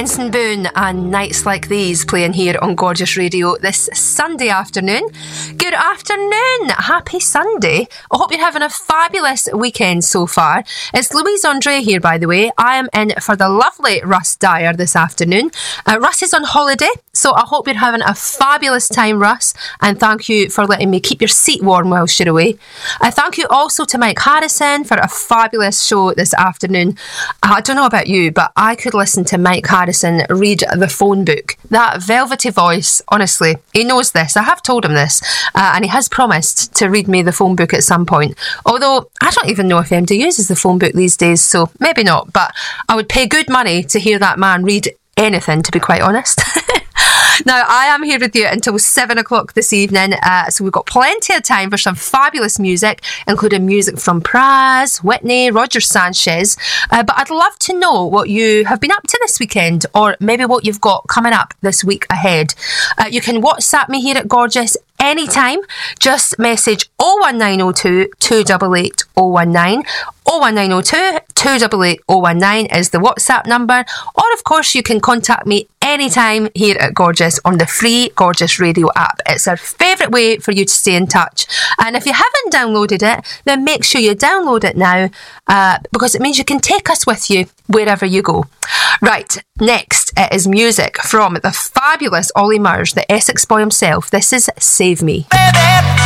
Benson Boone and Nights Like These playing here on Gorgeous Radio this Sunday afternoon. Good afternoon, happy Sunday. I hope you're having a fabulous weekend so far. It's Louise Andre here, by the way. I am in for the lovely Russ Dyer this afternoon. Russ is on holiday, so I hope you're having a fabulous time, Russ, and thank you for letting me keep your seat warm whilst you're away. Thank you also to Mike Harrison for a fabulous show this afternoon. I don't know about you, but I could listen to Mike Harrison read the phone book. That velvety voice, honestly, he knows this. I have told him this, and he has promised to read me the phone book at some point. Although, I don't even know if MD uses the phone book these days, so maybe not. But I would pay good money to hear that man read anything, to be quite honest. Now, I am here with you until 7 o'clock this evening, so we've got plenty of time for some fabulous music, including music from Praz, Whitney, Roger Sanchez. But I'd love to know what you have been up to this weekend, or maybe what you've got coming up this week ahead. You can WhatsApp me here at Gorgeous anytime. Just message 01902 288 019. 01902 288 019 is the WhatsApp number. Or, of course, you can contact me anytime here at Gorgeous on the free Gorgeous Radio app. It's our favourite way for you to stay in touch. And if you haven't downloaded it, then make sure you download it now, because it means you can take us with you wherever you go. Right, next it is music from the fabulous Ollie Murs, the Essex boy himself. This is Save Me.